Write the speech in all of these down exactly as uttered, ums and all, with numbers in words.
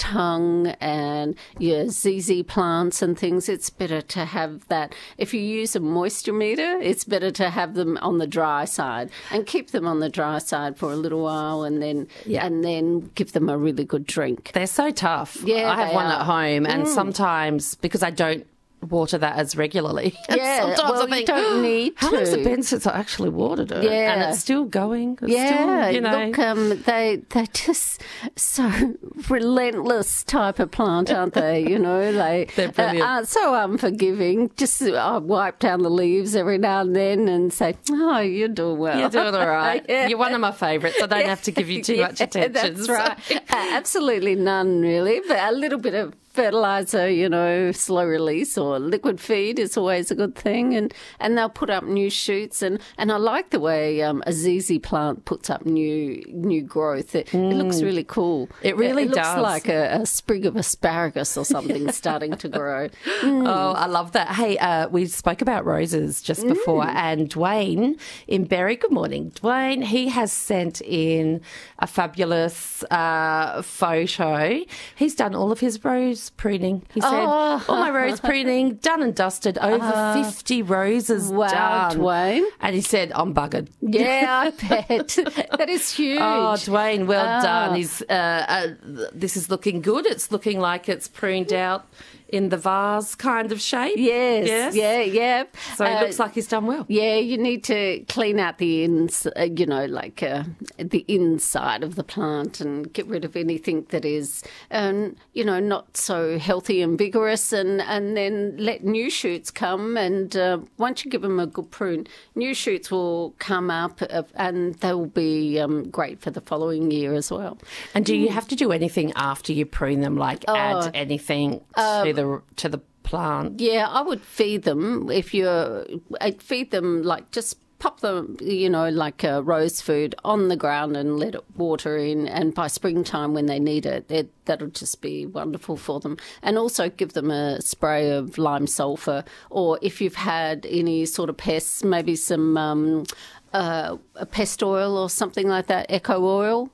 tongue and your Z Z plants and things, it's better to have that. If you use a moisture meter, it's better to have them on the dry side and keep them on the dry side for a little while, and then Yeah. and then give them a really good drink. They're so tough. Yeah, I have they one are. at home, and sometimes, because I don't water that as regularly, and Yeah, sometimes well, I you think, don't need how long's to." it been since I actually watered it? Yeah. And it's still going. It's Yeah, still, you know. look, um, they they're just so relentless type of plant, aren't they? You know, they They're brilliant. uh, aren't so unforgiving. Just uh, wipe down the leaves every now and then and say, "Oh, you're doing well. You're doing all right. Yeah. You're one of my favourites. I don't have to give you too much Yeah, attention. That's so- right. Uh, absolutely none, really, but a little bit of fertilizer, you know, slow release or liquid feed is always a good thing, and, and they'll put up new shoots, and, and I like the way um, a Z Z plant puts up new new growth. It, it looks really cool. It really it, it does. looks like a, a sprig of asparagus or something starting to grow. Oh, I love that. Hey, uh, we spoke about roses just before, and Dwayne in Berry, good morning. Dwayne, he has sent in a fabulous uh, photo. He's done all of his rose pruning. He said, Oh. all my rose pruning done and dusted, over fifty roses Wow, done. Dwayne. And he said, I'm buggered. Yeah, I bet. That is huge. Oh, Dwayne, well Ah. done. He's, uh, uh, this is looking good. It's looking like it's pruned out in the vase kind of shape. Yes, Yes? yeah, yeah. So it Uh, looks like he's done well. Yeah, you need to clean out the ins, uh, you know, like uh, the inside of the plant, and get rid of anything that is, um, you know, not so healthy and vigorous, and, and then let new shoots come. And uh, once you give them a good prune, new shoots will come up, uh, and they will be um, great for the following year as well. And do you have to do anything after you prune them, like Oh. add anything to the to the plant? Yeah, I would feed them if you're. I'd feed them like just pop them, you know, like a rose food on the ground and let it water in. And by springtime, when they need it, it that'll just be wonderful for them. And also give them a spray of lime sulphur, or if you've had any sort of pests, maybe some um, uh, a pest oil or something like that, eco oil.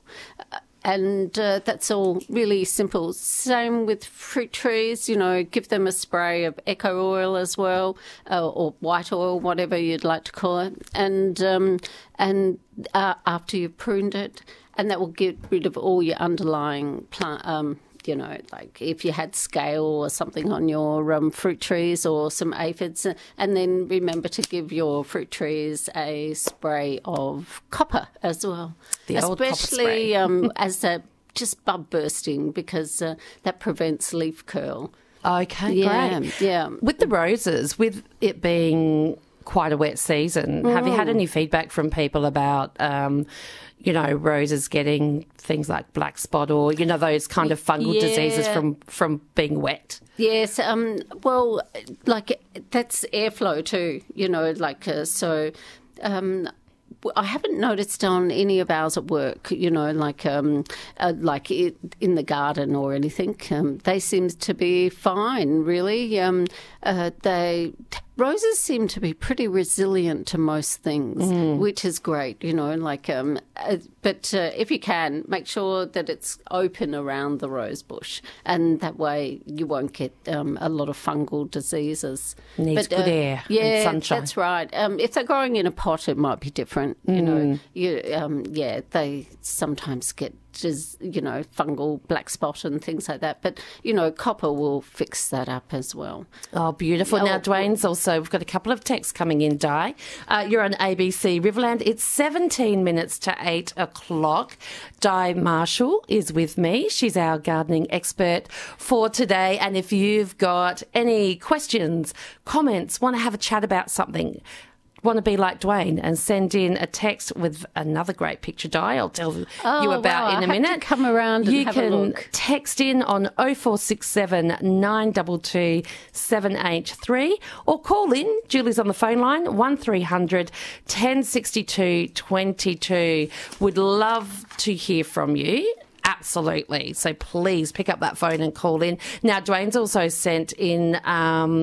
And uh, that's all really simple. Same with fruit trees, you know, give them a spray of eco oil as well, uh, or white oil, whatever you'd like to call it. And um, and uh, after you've pruned it, and that will get rid of all your underlying plant. Um, you know, like if you had scale or something on your um, fruit trees or some aphids. And then remember to give your fruit trees a spray of copper as well. The old copper Especially spray. um, as they're just bud bursting, because uh, that prevents leaf curl. Okay, Yeah, great. yeah. With the roses, with it being quite a wet season, have you had any feedback from people about, um, you know, roses getting things like black spot, or, you know, those kind of fungal Yeah. diseases from, from being wet? Yes, um, well, like that's airflow too, you know, like uh, so. Um, I haven't noticed on any of ours at work, you know, like um, uh, like it, in the garden or anything. Um, they seem to be fine, really. Um, uh, they roses seem to be pretty resilient to most things, which is great, you know. Like, um, uh, but uh, if you can, make sure that it's open around the rose bush, and that way you won't get um, a lot of fungal diseases. Needs But, good uh, air and yeah, sunshine. that's right. Um, if they're growing in a pot, it might be different. You know, you, um, yeah, they sometimes get just, you know, fungal black spot and things like that. But, you know, copper will fix that up as well. Oh, beautiful. Oh, Now, Dwayne's also, we've got a couple of texts coming in, Di. Uh, you're on A B C Riverland. It's seventeen minutes to eight o'clock. Di Marshall is with me. She's our gardening expert for today. And if you've got any questions, comments, want to have a chat about something, want to be like Dwayne and send in a text with another great picture, Di, I'll tell you Oh, about wow, in a I have to minute. come around and you have a can look. text in on oh four six seven, nine two two, seven eight three or call in. Julie's on the phone line, one three hundred, ten sixty-two, twenty-two. Would love to hear from you. Absolutely. So please pick up that phone and call in. Now, Dwayne's also sent in um,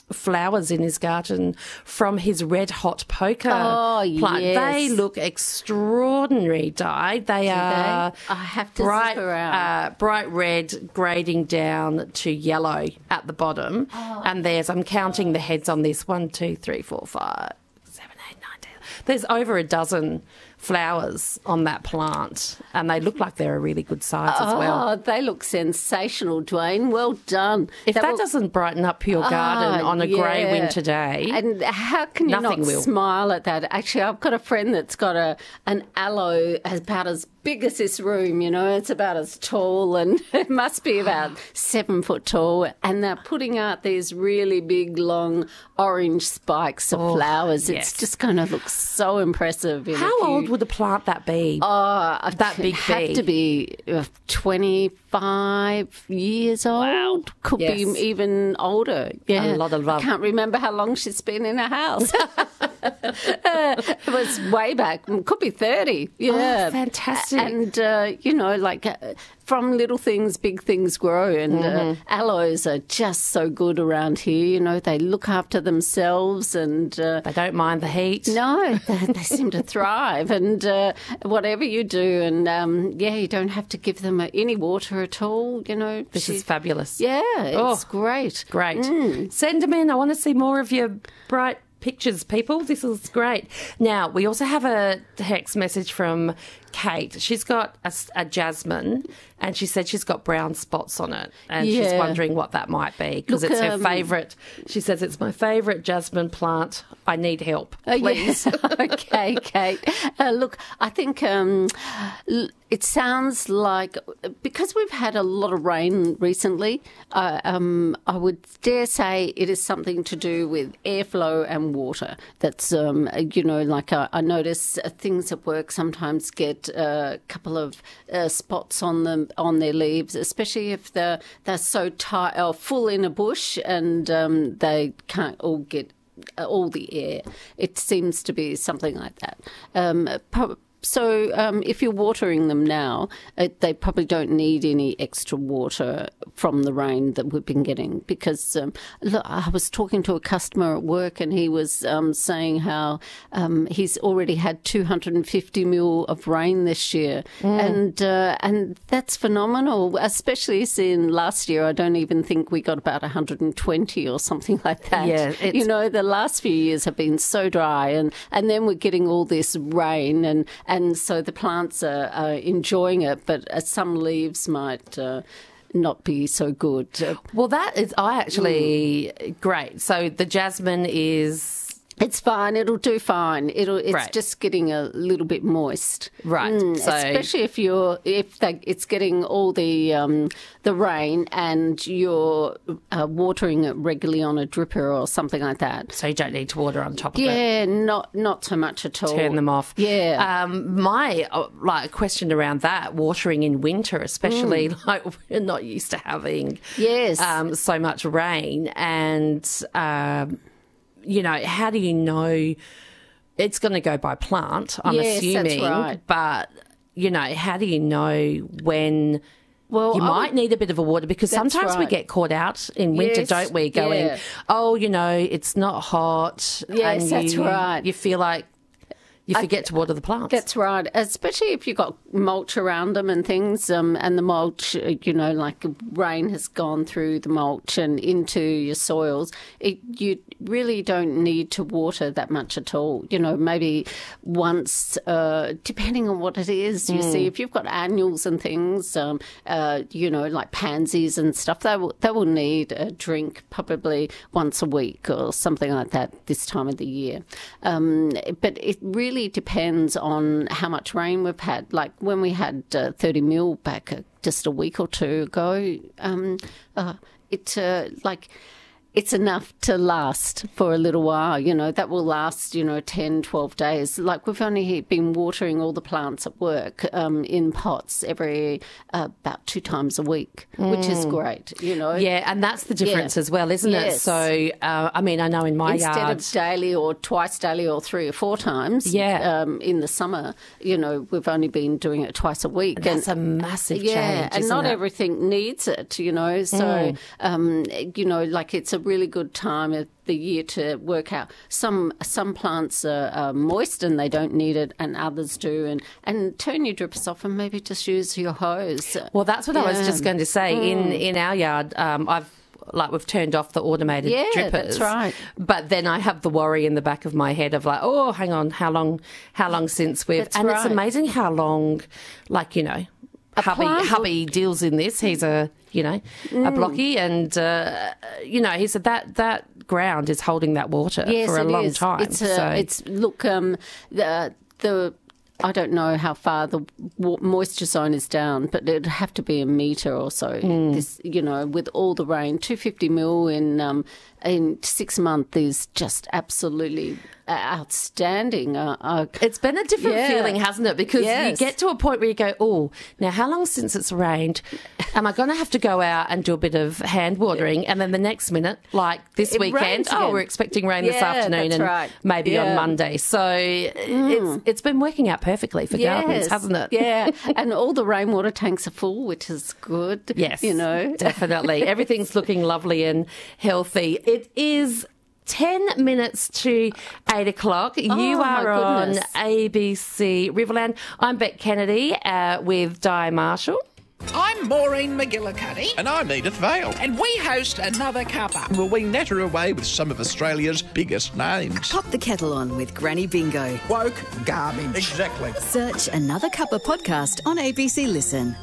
flowers in his garden from his red hot poker Oh, plant. yes. They look extraordinary, Di. They are I have to bright, zip around. uh, bright red, grading down to yellow at the bottom. Oh. And there's, I'm counting the heads on this, one, two, three, four, five, seven, eight, nine, ten. There's over a dozen flowers on that plant, and they look like they're a really good size as well. Oh, they look sensational, Dwayne. Well done. If that, will- doesn't brighten up your garden Ah, on a grey yeah. winter day, And how can you Nothing not will. smile at that? Actually, I've got a friend that's got a an aloe about as big as this room, you know, it's about as tall, and it must be about seven foot tall. And they're putting out these really big, long orange spikes of flowers. yes. It's just going to look so impressive. In a how few- old would a plant that be? Oh, that big have bee? to be uh, twenty-five years old. Could Yes. be even older. Yeah, A lot of I love. can't remember how long she's been in a house. Uh, it was way back. Could be thirty. Yeah, Oh, fantastic. And uh, you know, like. Uh, from little things, big things grow, and Mm-hmm. uh, aloes are just so good around here. You know, they look after themselves, and uh, They don't mind the heat. no, they, they seem to thrive, and uh, whatever you do, and um, yeah, you don't have to give them any water at all. You know, This she- is fabulous. yeah, it's Oh, great. Great. Mm. Send them in. I want to see more of your bright pictures, people. This is great. Now, we also have a text message from Kate. She's got a, s- a jasmine, and she said she's got brown spots on it, and she's Yeah. wondering what that might be because Look, it's her um, favourite. She says it's my favourite jasmine plant. I need help, Uh, please. yes. Okay, Kate. Uh, look, I think um, l- it sounds like because we've had a lot of rain recently, uh, um, I would dare say it is something to do with airflow and water. That's, um, you know, like I, I notice uh, things at work sometimes get a couple of uh, spots on them on their leaves, especially if they're they're so tight or full in a bush and um, they can't all get all the air. It seems to be something like that. Um, prob- so um, if you're watering them now, uh, they probably don't need any extra water from the rain that we've been getting because um, look, I was talking to a customer at work and he was um, saying how um, he's already had two hundred fifty mil of rain this year, and uh, and that's phenomenal. Especially in last year, I don't even think we got about one hundred twenty or something like that. Yeah, it's- you know, the last few years have been so dry, and, and then we're getting all this rain, and, and so the plants are, are enjoying it, but uh, some leaves might uh, not be so good. Uh, Well, that is I actually great. So the jasmine is It's fine. It'll do fine. It'll. It's Right. just getting a little bit moist, Right, Mm, so- especially if you're if they, it's getting all the um, the rain and you're uh, watering it regularly on a dripper or something like that. so you don't need to water on top of it. Yeah, not not so much at all. Turn them off. Yeah. Um, my uh, like question around that watering in winter, especially like we're not used to having Yes. um, so much rain, and um, you know, how do you know it's going to go by plant? I'm Yes, that's assuming, right. but you know, how do you know when? Well, you I might would- need a bit of a water because That's sometimes we right. get caught out in winter, Yes, don't we? Going, yeah. oh, you know, it's not hot. Yes, and that's you, right. You feel like you forget to water the plants. That's right, especially if you've got mulch around them and things, um, and the mulch, uh, you know, like rain has gone through the mulch and into your soils, it, you really don't need to water that much at all. You know, maybe once, uh, depending on what it is. You see, if you've got annuals and things, um, uh, you know, like pansies and stuff, they will, they will need a drink probably once a week or something like that this time of the year. Um, but it really depends on how much rain we've had. Like when we had uh, thirty mil back uh, just a week or two ago, um, uh, it uh, like it's enough to last for a little while. You know, that will last, you know, ten, twelve days. Like we've only been watering all the plants at work um, in pots every uh, about two times a week, which is great, you know. Yeah, and that's the difference Yeah. as well, isn't it? Yes. So, uh, I mean, I know in my Instead yard, of daily or twice daily or three or four times, Yeah. um, in the summer, you know, we've only been doing it twice a week. that's a massive yeah, change, and isn't not it? everything needs it, you know. So, um, you know, like it's a really good time of the year to work out. Some some plants are, are moist and they don't need it, and others do. And, and turn your drippers off and maybe just use your hose. Well, that's what yeah. I was just going to say. Mm. In in our yard, um, I've like we've turned off the automated yeah, drippers. That's right. But then I have the worry in the back of my head of like, oh, hang on, how long? How long since we've? That's and right. it's amazing how long, like you know. A hubby plant hubby deals in this. He's a you know Mm. a blocky, and uh, you know he said that that ground is holding that water Yes, for a it long is. time. It's, a, so it's look um the the. I don't know how far the wa- moisture zone is down, but it'd have to be a metre or so. Mm. This, you know, with all the rain, two hundred fifty mil in um, in six months is just absolutely outstanding. Uh, uh, it's been a different yeah. feeling, hasn't it? Because Yes. you get to a point where you go, oh, now how long since it's rained? Am I going to have to go out and do a bit of hand watering? And then the next minute, like this It weekend, rains oh, again. we're expecting rain this Yeah, afternoon that's and right. maybe Yeah. on Monday. So it's it's been working out perfectly for gardens, hasn't it? Yeah, and all the rainwater tanks are full, which is good. Yes, you know, definitely. Everything's looking lovely and healthy. It is ten minutes to eight o'clock. You Oh, my are on goodness. A B C Riverland. I'm Beck Kennedy uh, with Di Marshall. I'm Maureen McGillicuddy, And I'm Edith Vale. and we host Another Cuppa. Will we natter away with some of Australia's biggest names? Pop the kettle on with Granny Bingo. Woke garbage. Exactly. Search Another Cuppa podcast on A B C Listen.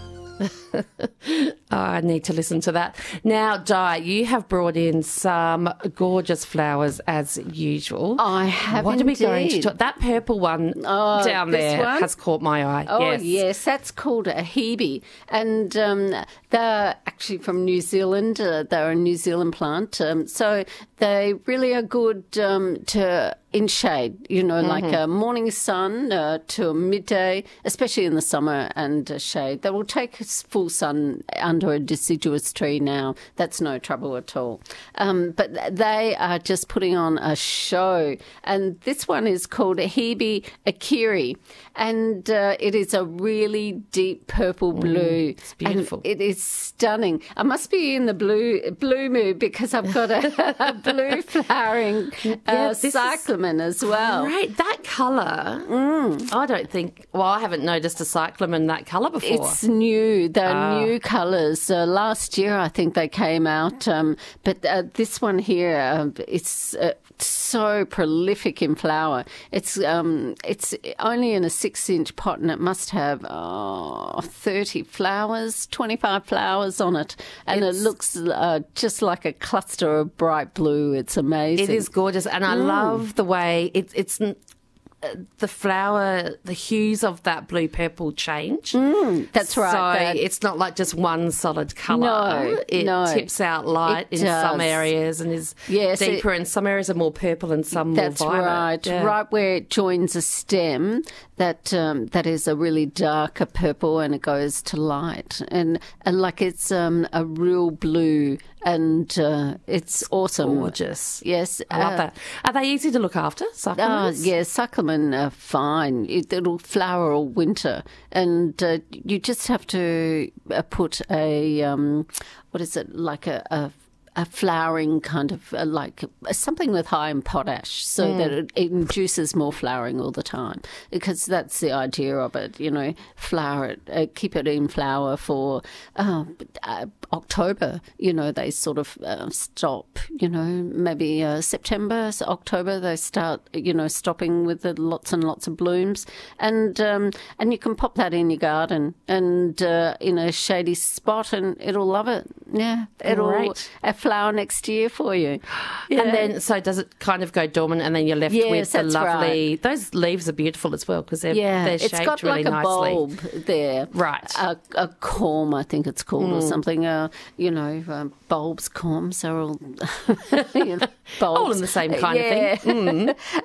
Oh, I need to listen to that. Now, Di, you have brought in some gorgeous flowers as usual. I have What are we going to indeed. talk? That purple one Oh, down this there one? has caught my eye. Oh, yes. yes, that's called a hebe. And um, they're actually from New Zealand. Uh, they're a New Zealand plant. Um, so they really are good um, to in shade, you know, like a morning sun uh, to a midday, especially in the summer, and uh, shade. They will take full sun under a deciduous tree now. That's no trouble at all. Um, but they are just putting on a show. And this one is called a Hebe Akiri. And uh, it is a really deep purple blue. it's beautiful. And it is stunning. I must be in the blue blue mood because I've got a, a blue flowering uh, this is cyclamen as well. Right, that colour. Mm. I don't think. Well, I haven't noticed a cyclamen that colour before. It's new. They're Ah. new colours. Uh, last year, I think they came out. Um, but uh, this one here, uh, it's uh, so prolific in flower. It's um, it's only in a six-inch pot, and it must have oh, thirty flowers, twenty-five flowers on it, and It's- it looks uh, just like a cluster of bright blue. It's amazing. It is gorgeous, and I love the way it, it's n- uh, the flower, the hues of that blue purple change. That's right. So that- it's not like just one solid colour. No, it no. tips out light It in some does. areas and is Yes, it- deeper, and some areas are more purple and some That's more violet. right. Yeah. Right where it joins a stem, that um, that is a really darker purple, and it goes to light, and and like it's um, a real blue, and uh, it's awesome. Gorgeous. Yes, I love uh, that. Are they easy to look after? Oh, Cyclamens? yeah, cyclamen are fine. It, it'll flower all winter, and uh, you just have to uh, put a um, what is it like a. a a flowering kind of uh, like uh, something with high in potash so Mm. that it, it induces more flowering all the time, because that's the idea of it, you know, flower it, uh, keep it in flower for uh, uh, October, you know, they sort of uh, stop, you know, maybe uh, September, so October, they start, you know, stopping with the lots and lots of blooms, and um, and you can pop that in your garden and uh, in a shady spot, and it'll love it. Yeah, it'll Great. a flower next year for you. And then, so does it kind of go dormant, and then you're left Yes, with the that's lovely. Those leaves are beautiful as well because they're Yeah, they're it's shaped got really like a nicely. bulb there. Right. A, a corm, I think it's called, or something. Uh, you know, um, bulbs, corms are all, you know, bulbs. All in the same kind of yeah. thing. Mm.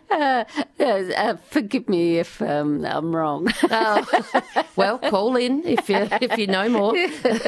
Uh, uh, uh, forgive me if um, I'm wrong. Oh, well, call in if you if you know more.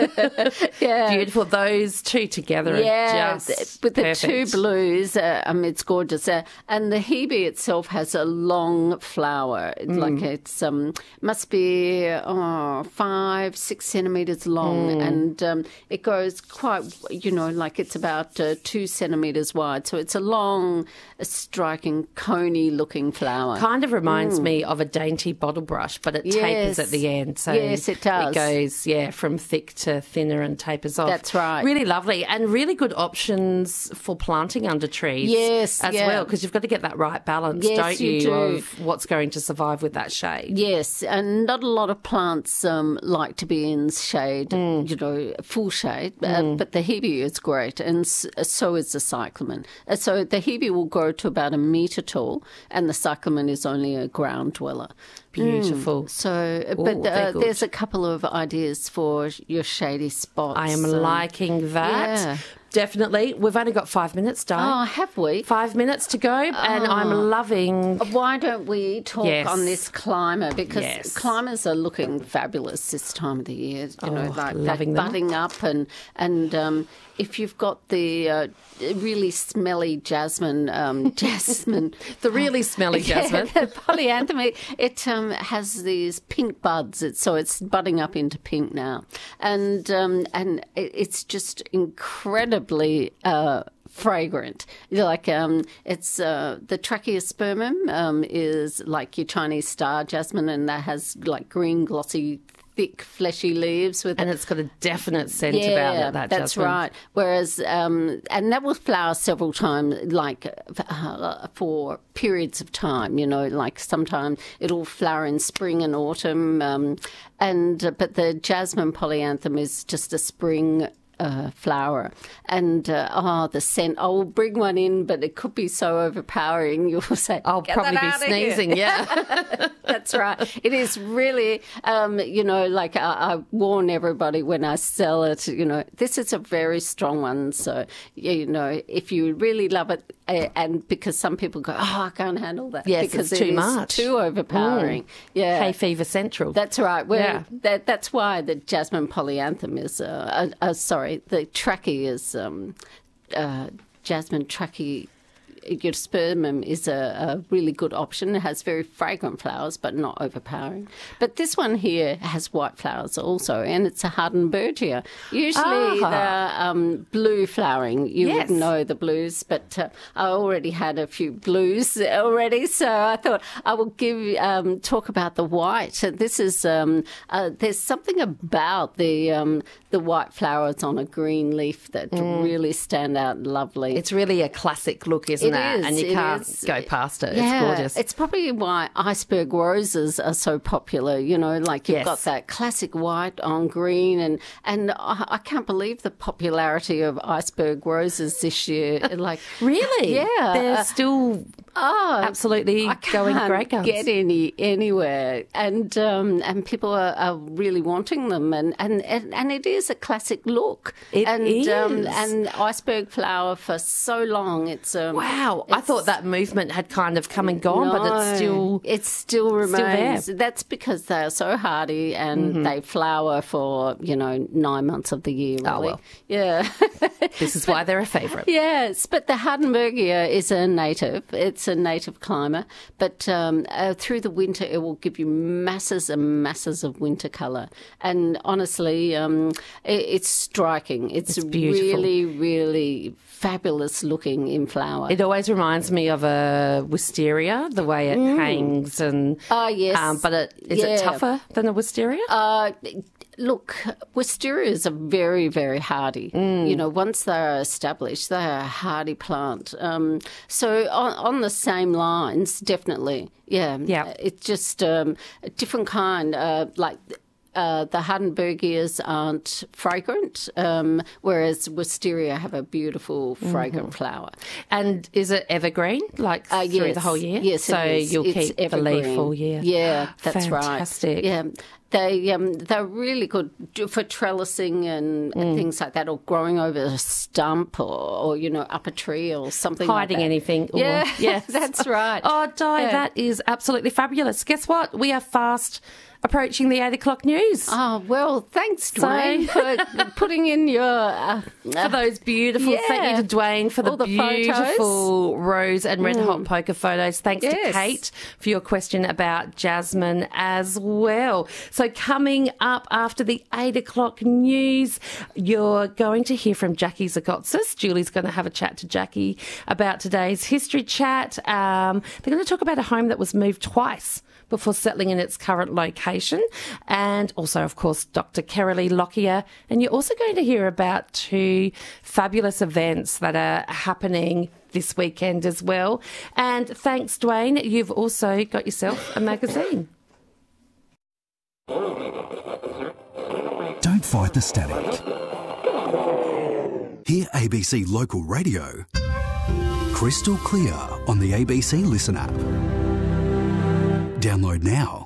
Yeah. Beautiful. Those two together Yeah, are just with the perfect. two blues, uh, um, it's gorgeous. Uh, and the hebe itself has a long flower, It's Mm. like it's um must be oh, five, six centimeters long, Mm. and um, it goes quite, you know, like it's about uh, two centimeters wide. So it's a long, a striking, coney-looking flower. Kind of reminds me of a dainty bottle brush, but it tapers Yes. at the end. So Yes, it does. It goes, yeah, from thick to thinner and tapers off. That's right. Really lovely and really good options for planting under trees. Yes, as yeah. well, because you've got to get that right balance, Yes, don't you you, do. of what's going to survive with that shade. Yes, and not a lot of plants um, like to be in shade, Mm. you know, full shade, uh, but the hebe is great, and s- so is the cyclamen. Uh, So the hebe will grow to about a metre tall, and the cyclamen is only a ground dweller. Beautiful. So, uh, Ooh, but they're uh, good. there's a couple of ideas for your shady spots. I am um, liking that. yeah. Definitely. We've only got five minutes, Di. Oh, have we? Five minutes to go, and I'm loving. Why don't we talk Yes. on this climber? Because Yes. climbers are looking fabulous this time of the year. You know, Oh, like loving that them. budding up, and and um, if you've got the uh, really smelly jasmine, um, jasmine, The really smelly jasmine. yeah, the polyanthemy, it um, has these pink buds. It's, so it's budding up into pink now, and um, and it, it's just incredibly. Uh, fragrant. Like um, it's uh, the Tracheospermum um, is like your Chinese star jasmine, and that has like green, glossy, thick, fleshy leaves with And it. it's got a definite scent about it, that that's jasmine. right. Whereas, um, and that will flower several times, like uh, for periods of time. You know, like sometimes it'll flower in spring and autumn, um, and uh, but the jasmine polyanthum is just a spring. Uh, flower and uh, oh, the scent. I'll bring one in, but it could be so overpowering. You'll say, I'll "Get probably that be out of here." sneezing, yeah. That's right. It is really, um, you know, like I, I warn everybody when I sell it, you know, this is a very strong one. So, you know, if you really love it, uh, and because some people go, oh, I can't handle that. Yes, because it's it too is much. too overpowering. Yeah. Hay fever central. That's right. Well, Yeah. that, that's why the jasmine polyanthum is, uh, uh, uh, sorry, the trachea is um, uh, jasmine trachea. Your spermum is a, a really good option. It has very fragrant flowers, but not overpowering. But this one here has white flowers also, and it's a Hardenbergia. Usually Ah. they're um, blue flowering. You Yes. would know the blues, but uh, I already had a few blues already, so I thought I will give um, talk about the white. Uh, This is um, uh, there's something about the um, the white flowers on a green leaf that really stand out lovely. It's really a classic look, isn't It it? is, And you it can't is. go past it. Yeah, It's gorgeous. It's probably why iceberg roses are so popular. You know, like you've Yes. got that classic white on green, and and I, I can't believe the popularity of iceberg roses this year. Like, Really? Yeah. They're Uh, still oh, absolutely I going can't great guns. get any anywhere, and um, and people are, are really wanting them, and, and, and, and it is a classic look. It and, is. Um, and iceberg flower for so long. It's um, Wow. I it's- thought that movement had kind of come and gone, but it's No, still. it still there. remains. That's because they're so hardy and they flower for, you know, nine months of the year. Really. Oh, well. Yeah. This is why they're a favourite. Yes, but the Hardenbergia is a native. It's a native climber, but um, uh, through the winter it will give you masses and masses of winter colour. And honestly, um, it, it's striking. It's, It's beautiful. really, really fabulous looking in flower. It always reminds me of a wisteria, the way it hangs and. Oh, yes. Um, but it, is it Yeah. tougher than a wisteria? Uh, look, wisterias are very, very hardy. You know, once they're established, they're a hardy plant. Um, so on, on the same lines, definitely, yeah. Yeah. It's just um, a different kind, uh, like... Uh, the Hardenbergias aren't fragrant, um, whereas wisteria have a beautiful fragrant flower. And is it evergreen, like Uh, through yes. the whole year? Yes, So it is. you'll It's keep the evergreen. leaf all year. Yeah, that's Fantastic. right. Yeah, They um, they're really good for trellising and, and things like that, or growing over a stump, or, or you know, up a tree or something. Hiding like that. anything. Or, Yeah, yes. that's right. Oh, Di, Yeah. that is absolutely fabulous. Guess what? We are fast approaching the eight o'clock news. Oh, well, thanks, Dwayne, for putting in your... Uh, For those beautiful, Yeah. thank you to Dwayne for the, All the beautiful rose and red hot poker photos. Thanks to Yes. Kate for your question about Jasmine as well. So coming up after the eight o'clock news, you're going to hear from Jackie Zagotsis. Julie's going to have a chat to Jackie about today's history chat. Um, they're going to talk about a home that was moved twice before settling in its current location. And also, of course, Doctor Kerrilee Lockyer. And you're also going to hear about two fabulous events that are happening this weekend as well. And thanks, Dwayne, you've also got yourself a magazine. Don't fight the static. Hear A B C Local Radio crystal clear on the A B C Listen app. Download now.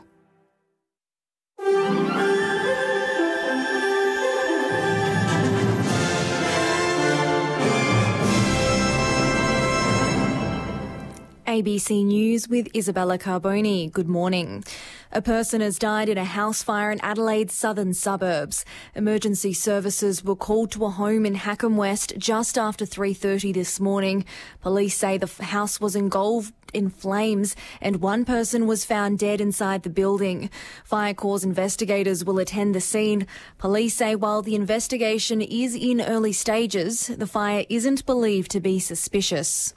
A B C News with Isabella Carboni. Good morning. A person has died in a house fire in Adelaide's southern suburbs. Emergency services were called to a home in Hackham West just after three thirty this morning. Police say the house was engulfed in flames and one person was found dead inside the building. Fire Corps investigators will attend the scene. Police say while the investigation is in early stages, the fire isn't believed to be suspicious.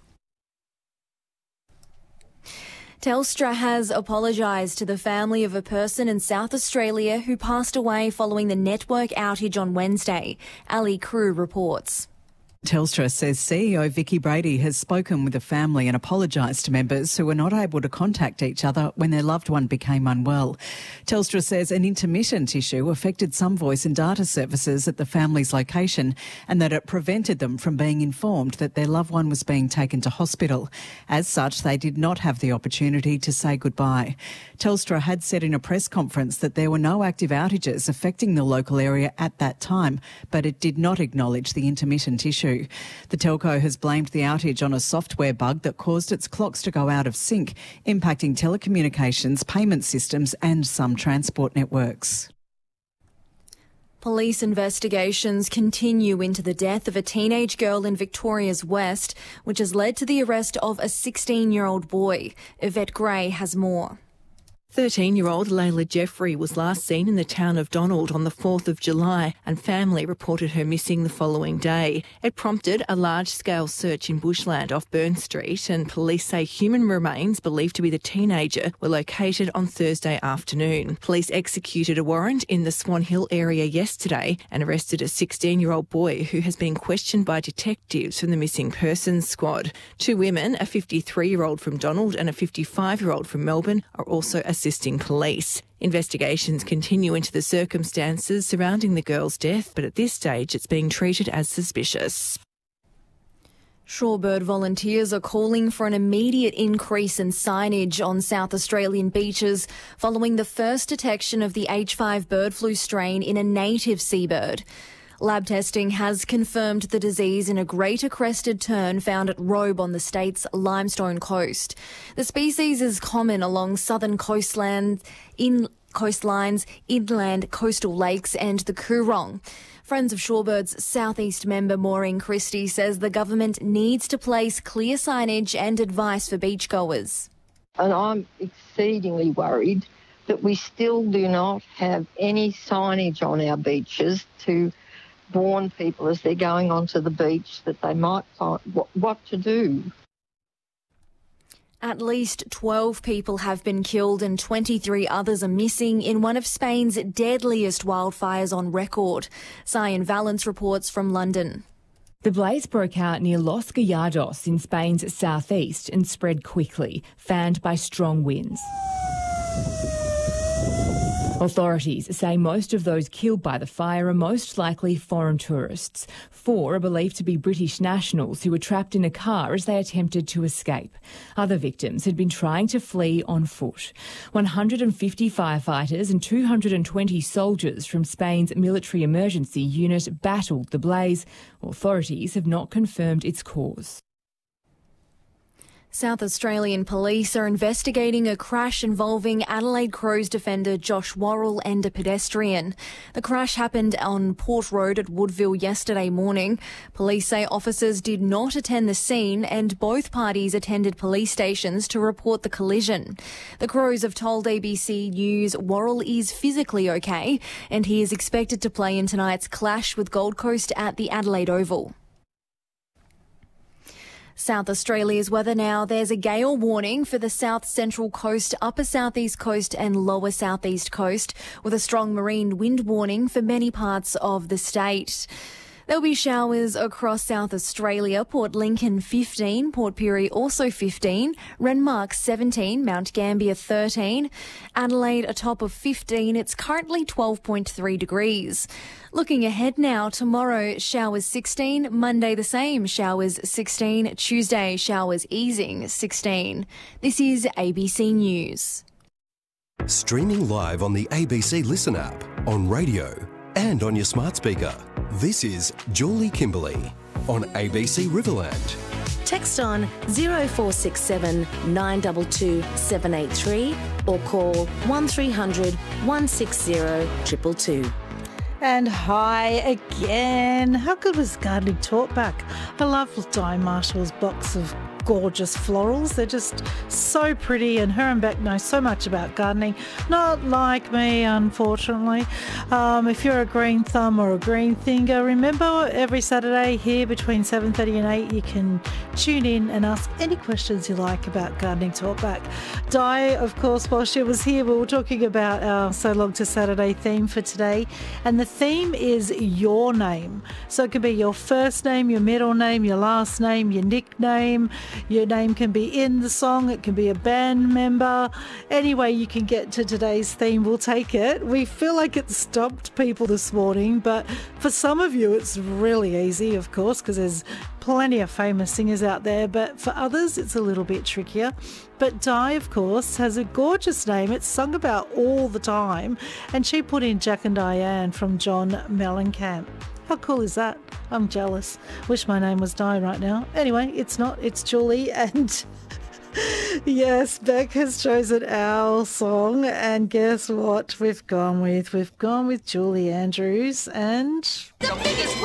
Telstra has apologised to the family of a person in South Australia who passed away following the network outage on Wednesday. Ali Crew reports. Telstra says C E O Vicky Brady has spoken with the family and apologised to members who were not able to contact each other when their loved one became unwell. Telstra says an intermittent issue affected some voice and data services at the family's location and that it prevented them from being informed that their loved one was being taken to hospital. As such, they did not have the opportunity to say goodbye. Telstra had said in a press conference that there were no active outages affecting the local area at that time, but it did not acknowledge the intermittent issue. The telco has blamed the outage on a software bug that caused its clocks to go out of sync, impacting telecommunications, payment systems and some transport networks. Police investigations continue into the death of a teenage girl in Victoria's West, which has led to the arrest of a sixteen-year-old boy. Yvette Gray has more. thirteen-year-old Layla Jeffrey was last seen in the town of Donald on the fourth of July and family reported her missing the following day. It prompted a large-scale search in bushland off Burn Street and police say human remains believed to be the teenager were located on Thursday afternoon. Police executed a warrant in the Swan Hill area yesterday and arrested a sixteen-year-old boy who has been questioned by detectives from the Missing Persons Squad. Two women, a fifty-three-year-old from Donald and a fifty-five-year-old from Melbourne, are also assisting police. Investigations continue into the circumstances surrounding the girl's death, but at this stage it's being treated as suspicious. Shorebird volunteers are calling for an immediate increase in signage on South Australian beaches following the first detection of the H five bird flu strain in a native seabird. Lab testing has confirmed the disease in a greater crested tern found at Robe on the state's Limestone Coast. The species is common along southern coastlands, in coastlines, inland coastal lakes and the Coorong. Friends of Shorebird's Southeast member Maureen Christie says the government needs to place clear signage and advice for beachgoers. And I'm exceedingly worried that we still do not have any signage on our beaches to warn people as they're going onto the beach that they might find what, what to do. At least twelve people have been killed and twenty-three others are missing in one of Spain's deadliest wildfires on record. Cyan Valence reports from London. The blaze broke out near Los Gallardos in Spain's southeast and spread quickly, fanned by strong winds. Authorities say most of those killed by the fire are most likely foreign tourists. Four are believed to be British nationals who were trapped in a car as they attempted to escape. Other victims had been trying to flee on foot. one hundred fifty firefighters and two hundred twenty soldiers from Spain's military emergency unit battled the blaze. Authorities have not confirmed its cause. South Australian police are investigating a crash involving Adelaide Crows defender Josh Worrell and a pedestrian. The crash happened on Port Road at Woodville yesterday morning. Police say officers did not attend the scene and both parties attended police stations to report the collision. The Crows have told A B C News Worrell is physically okay and he is expected to play in tonight's clash with Gold Coast at the Adelaide Oval. South Australia's weather now. There's a gale warning for the south central coast, upper southeast coast and lower southeast coast, with a strong marine wind warning for many parts of the state. There'll be showers across South Australia. Port Lincoln fifteen, Port Pirie also fifteen, Renmark seventeen, Mount Gambier thirteen, Adelaide a top of fifteen. It's currently twelve point three degrees. Looking ahead now, tomorrow showers sixteen, Monday the same, showers sixteen, Tuesday showers easing sixteen. This is A B C News. Streaming live on the A B C Listen app, on radio and on your smart speaker. This is Julie Kimberley on A B C Riverland. Text on zero four six seven nine two two seven eight three or call one three hundred one six zero two two two. And hi again. How good was Gardening Talkback? I love Di Marshall's box of gorgeous florals. They're just so pretty, and her and Beck know so much about gardening. Not like me, unfortunately. Um, if you're a green thumb or a green finger, remember every Saturday here between seven thirty and eight you can tune in and ask any questions you like about Gardening Talkback. Di, of course, while she was here, we were talking about our So Long to Saturday theme for today, and the theme is your name. So it could be your first name, your middle name, your last name, your nickname. Your name can be in the song, it can be a band member. Any way you can get to today's theme, we'll take it. We feel like it stumped people this morning, but for some of you it's really easy, of course, because there's plenty of famous singers out there, but for others it's a little bit trickier. But Di, of course, has a gorgeous name. It's sung about all the time, and she put in Jack and Diane from John Mellencamp. How cool is that? I'm jealous. Wish my name was Di right now. Anyway, it's not. It's Julie. And yes, Beck has chosen our song. And guess what we've gone with? We've gone with Julie Andrews and... The biggest